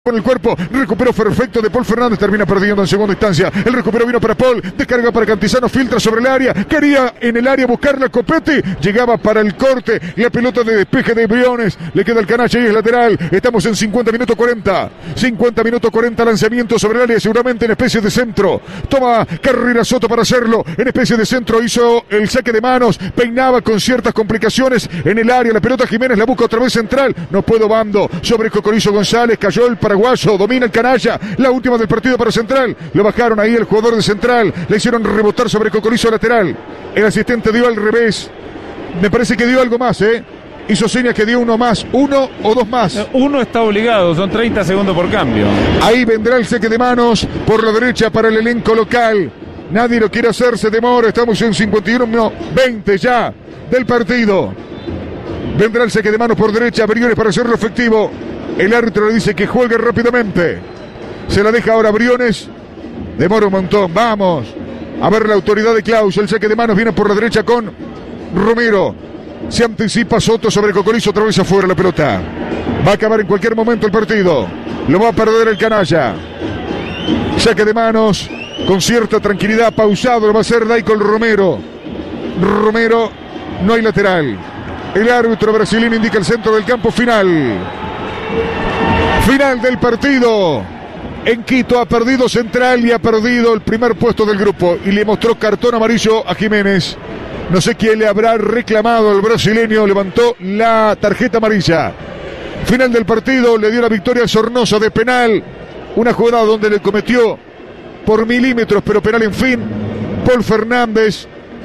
Con el cuerpo, recupero perfecto de Paul Fernández, termina perdiendo en segunda instancia. El recupero vino para Paul, descarga para Cantizano, filtra sobre el área, quería en el área buscarla Copetti, llegaba para el corte, la pelota de despeje de Briones, le queda el canalla y es lateral. Estamos en 50 minutos 40, 50 minutos 40, lanzamiento sobre el área, seguramente en especie de centro. Toma Carrera Soto para hacerlo, en especie de centro, hizo el saque de manos, peinaba con ciertas complicaciones en el área, la pelota Jiménez la busca otra vez central, no puedo bando sobre Cocorizo González, cayó el paraguayo, domina el canalla, la última del partido para Central, lo bajaron ahí el jugador de Central, le hicieron rebotar sobre Cocorizo lateral, el asistente dio al revés, me parece que dio algo más, hizo señas que dio uno más, uno o dos más. Uno está obligado, son 30 segundos por cambio. Ahí vendrá el saque de manos por la derecha para el elenco local, nadie lo quiere hacer, se demora, estamos en 51-20 ya del partido. Vendrá el saque de manos por derecha, Briones para hacerlo efectivo. El árbitro le dice que juegue rápidamente. Se la deja ahora Briones. Demora un montón. Vamos a ver la autoridad de Klaus. El saque de manos viene por la derecha con Romero. Se anticipa Soto sobre Cocorizo. Otra vez afuera la pelota. Va a acabar en cualquier momento el partido. Lo va a perder el canalla. Saque de manos con cierta tranquilidad. Pausado lo va a hacer Daicol Romero. Romero, no hay lateral. El árbitro brasileño indica el centro del campo final. Final del partido. En Quito ha perdido Central y ha perdido el primer puesto del grupo. Y le mostró cartón amarillo a Jiménez. No sé quién le habrá reclamado al brasileño. Levantó la tarjeta amarilla. Final del partido. Le dio la victoria a Sornosa de penal. Una jugada donde le cometió por milímetros, pero penal en fin. Paul Fernández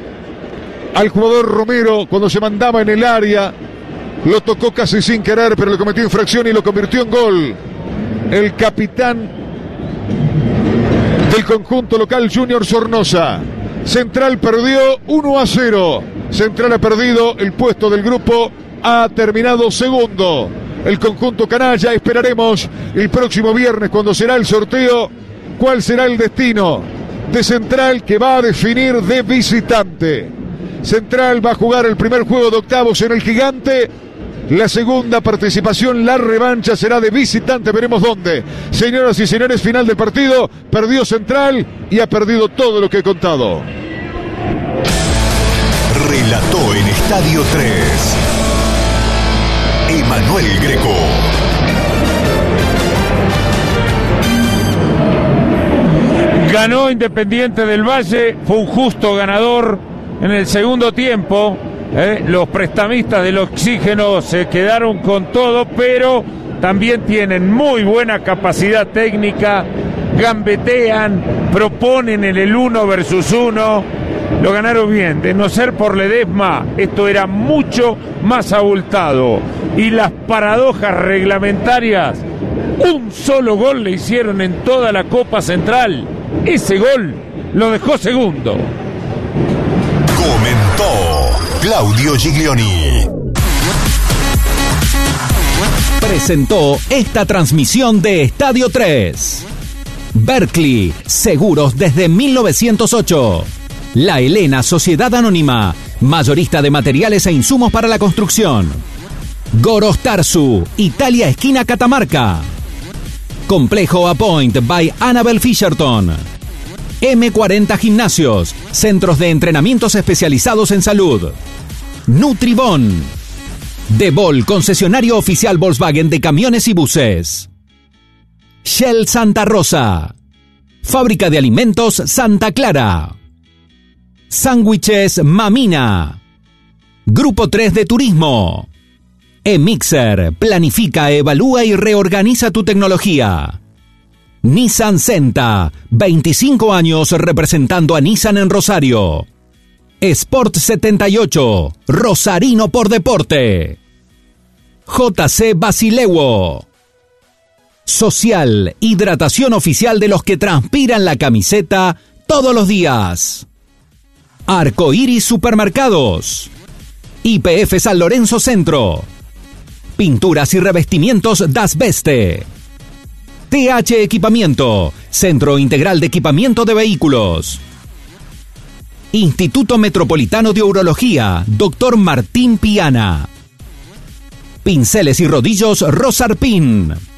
al jugador Romero cuando se mandaba en el área. Lo tocó casi sin querer, pero le cometió infracción y lo convirtió en gol. El capitán del conjunto local, Junior Sornosa. Central perdió 1-0. Central ha perdido el puesto del grupo. Ha terminado segundo. El conjunto canalla, esperaremos el próximo viernes cuando será el sorteo. ¿Cuál será el destino de Central que va a definir de visitante? Central va a jugar el primer juego de octavos en el Gigante. La segunda participación, la revancha, será de visitante, veremos dónde. Señoras y señores, final del partido. Perdió Central y ha perdido todo lo que he contado. Relató en Estadio 3 Emanuel Greco. Ganó Independiente del Valle, fue un justo ganador en el segundo tiempo. Los prestamistas del oxígeno se quedaron con todo, pero también tienen muy buena capacidad técnica, gambetean, proponen en el 1 versus 1, lo ganaron bien. De no ser por Ledesma, esto era mucho más abultado. Y las paradojas reglamentarias, un solo gol le hicieron en toda la Copa Central. Ese gol lo dejó segundo. Comentó Claudio Giglioni. Presentó esta transmisión de Estadio 3. Berkeley, seguros desde 1908. La Helena Sociedad Anónima, mayorista de materiales e insumos para la construcción. Goros Tarsu, Italia esquina Catamarca. Complejo Apoint by Annabel Fisherton. M40 Gimnasios, centros de entrenamientos especializados en salud. Nutribón. Debol, concesionario oficial Volkswagen de camiones y buses. Shell Santa Rosa. Fábrica de alimentos Santa Clara. Sándwiches Mamina. Grupo 3 de Turismo. eMixer, planifica, evalúa y reorganiza tu tecnología. Nissan Senta, 25 años representando a Nissan en Rosario. Sport 78, Rosarino por deporte. JC Basilewo. Social, hidratación oficial de los que transpiran la camiseta todos los días. Arcoiris Supermercados. YPF San Lorenzo Centro. Pinturas y revestimientos Das Beste. TH Equipamiento, Centro Integral de Equipamiento de Vehículos. Instituto Metropolitano de Urología, Dr. Martín Piana. Pinceles y rodillos Rosarpin.